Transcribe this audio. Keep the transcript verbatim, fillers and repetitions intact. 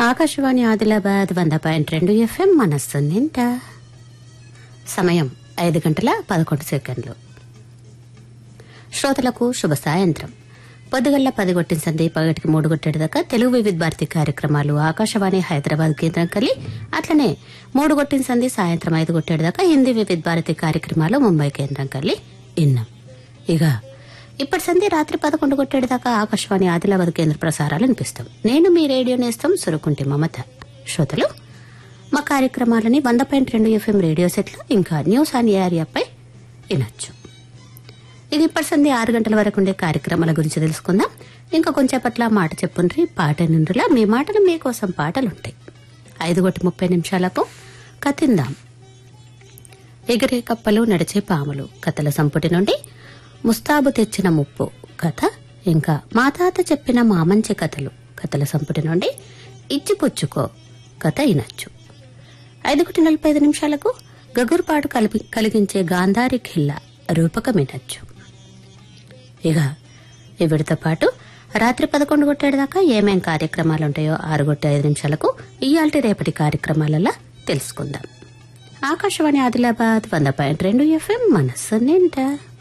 ఆకాశవాణి ఆదిలాబాద్ వంద పాయింట్ రెండు ఎఫ్ఎం మనస్సు నిండా. సమయం ఐదు గంటల పదకొండు సెకండ్లు. శ్రోతలకు శుభ సాయంత్రం. పొద్దుగల్ల పది కొట్టిన సందే పగటికి మూడు కొట్టేడు దాకా తెలుగు వివిధ భారతి కార్యక్రమాలు ఆకాశవాణి హైదరాబాద్ కేంద్రం కలిగి, అట్లనే మూడు కొట్టిన సందే సాయంత్రం ఐదు కొట్టేడు దాకా హిందీ వివిధ భారతి కార్యక్రమాలు ముంబై కేంద్రం కలిగి విన్నాం. ఇక ఇప్పటి సందే రాత్రి పదకొండు కొట్టేడు దాకా ఆకాశవాణి ఆదిలాబాద్ కేంద్ర ప్రసారాలు అనిపిస్తాం. నేను మీ రేడియో నేస్తం సురుకుంటి మమత. శ్రోతలు మా కార్యక్రమాలని వంద పాయింట్ రెండు ఎఫ్ఎం రేడియో సెట్లు ఇంకా న్యూస్ ఆన్ ఎయిర్ యాప్పై వినొచ్చు. ఇది ఇప్పటి సందే ఆరు గంటల వరకు ఉండే కార్యక్రమాల గురించి తెలుసుకుందాం. ఇంకా కొంచెంపట్ల మాట చెప్పుండ్రి, పాట నిండులా మీ మాటలు మీకోసం పాటలుంటాయి. ఐదు గొట్టి ముప్పై నిమిషాలకు కతిందాం. ఎగిరే కప్పలు నడిచే పాములు కథల సంపుటి నుండి ముస్తాబు తెచ్చిన ముప్పు కథ, ఇంకా మా తాత చెప్పిన మామంచి కథలు కథల సంపుటి నుండి ఇచ్చిపుచ్చుకో కథ వినొచ్చు. ఐదు గంటల నలభై ఐదు నిమిషాలకు గగురుపాటు కలిగించే గాంధారి ఖిల్లా రూపకం వినొచ్చు. ఇక వీటితో పాటు రాత్రి పదకొండు కొట్టేడు దాకా ఏమేం కార్యక్రమాలు ఉంటాయో ఆరు గొట్టి ఐదు నిమిషాలకు ఇయాల్టి రేపటి కార్యక్రమాలలో తెలుసుకుందాం. ఆకాశవాణి ఆదిలాబాద్ వంద పాయింట్ రెండు ఎఫ్ఎం మనస్సు నిండా.